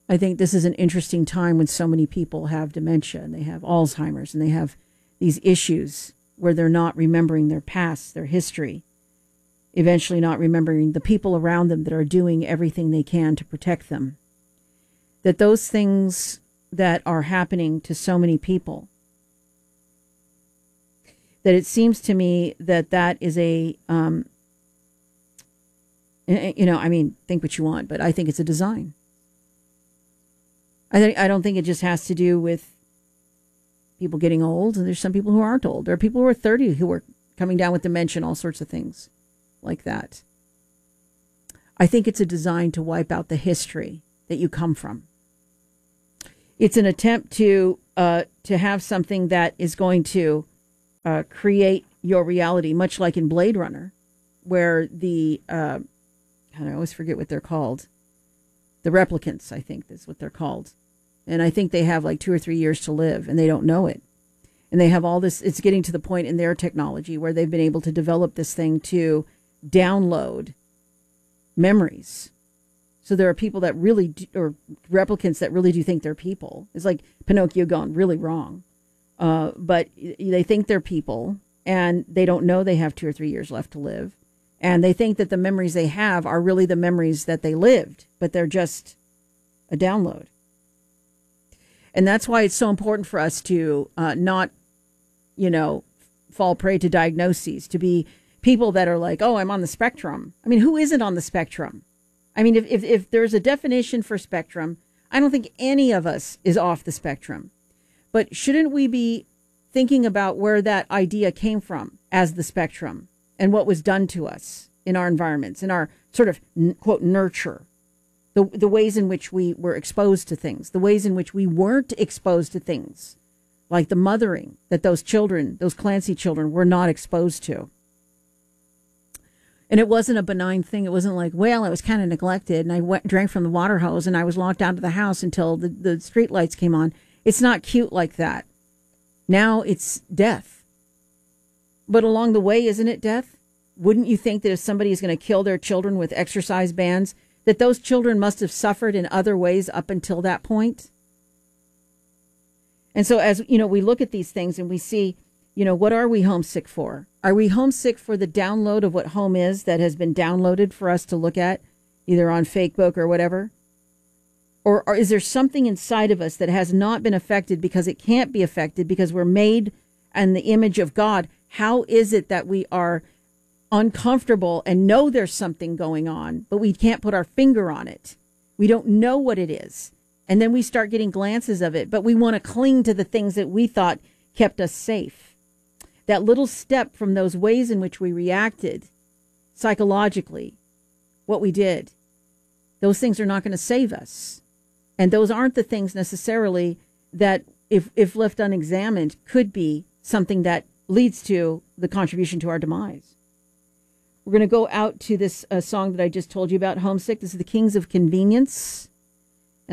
I think this is an interesting time when so many people have dementia and they have Alzheimer's and they have these issues where they're not remembering their past, their history, eventually not remembering the people around them that are doing everything they can to protect them. That those things that are happening to so many people, that it seems to me that that is a, think what you want, but I think it's a design. I don't think it just has to do with people getting old, and there's some people who aren't old. There are people who are 30 who are coming down with dementia and all sorts of things like that. I think it's a design to wipe out the history that you come from. It's an attempt to have something that is going to create your reality, much like in Blade Runner, where I always forget what they're called. The replicants, I think, is what they're called. And I think they have like 2 or 3 years to live, and they don't know it. And they have all this, it's getting to the point in their technology where they've been able to develop this thing to download memories. So there are people that really, or replicants that really do think they're people. It's like Pinocchio gone really wrong. But they think they're people, and they don't know they have 2 or 3 years left to live. And they think that the memories they have are really the memories that they lived, but they're just a download. And that's why it's so important for us to not, fall prey to diagnoses, to be people that are like, oh, I'm on the spectrum. I mean, who isn't on the spectrum? I mean, if there's a definition for spectrum, I don't think any of us is off the spectrum. But shouldn't we be thinking about where that idea came from as the spectrum and what was done to us in our environments, in our sort of, quote, nurture? The ways in which we were exposed to things, the ways in which we weren't exposed to things, like the mothering that those children, those Clancy children, were not exposed to. And it wasn't a benign thing. It wasn't like, well, I was kind of neglected and I drank from the water hose and I was locked out of the house until the street lights came on. It's not cute like that. Now it's death. But along the way, isn't it death? Wouldn't you think that if somebody is going to kill their children with exercise bands, that those children must have suffered in other ways up until that point? And so as, we look at these things and we see, what are we homesick for? Are we homesick for the download of what home is that has been downloaded for us to look at, either on Facebook or whatever? Or is there something inside of us that has not been affected because it can't be affected because we're made in the image of God? How is it that we are uncomfortable and know there's something going on, but we can't put our finger on it? We don't know what it is. And then we start getting glances of it, but we want to cling to the things that we thought kept us safe. That little step from those ways in which we reacted psychologically, what we did, those things are not going to save us. And those aren't the things necessarily that, if left unexamined, could be something that leads to the contribution to our demise. We're going to go out to this song that I just told you about, Homesick. This is the Kings of Convenience.